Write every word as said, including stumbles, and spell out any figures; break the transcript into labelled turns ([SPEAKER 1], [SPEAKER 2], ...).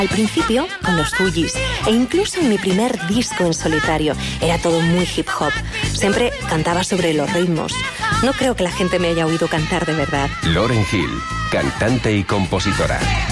[SPEAKER 1] Al principio, con los Fugees, e incluso en mi primer disco en solitario, era todo muy hip hop. Siempre cantaba sobre los ritmos. No creo que la gente me haya oído cantar de verdad.
[SPEAKER 2] Lauryn Hill, cantante y compositora.